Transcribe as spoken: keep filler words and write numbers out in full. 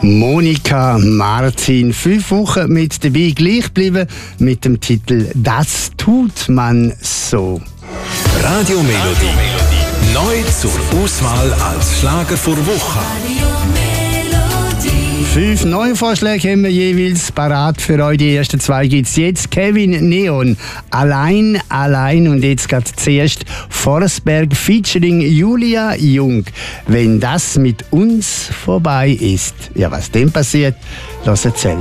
Monika Martin, fünf Wochen mit dabei, gleich geblieben mit dem Titel «Das tut man so». Radiomelodie. Neu zur Auswahl als Schlager vor Woche. Fünf neue Vorschläge haben wir jeweils parat für euch. Die ersten zwei gibt es jetzt. Kevin Neon, «Allein, allein». Und jetzt geht zuerst Forsberg featuring Julia Jung. «Wenn das mit uns vorbei ist». Ja, was dem passiert, lasst erzählen.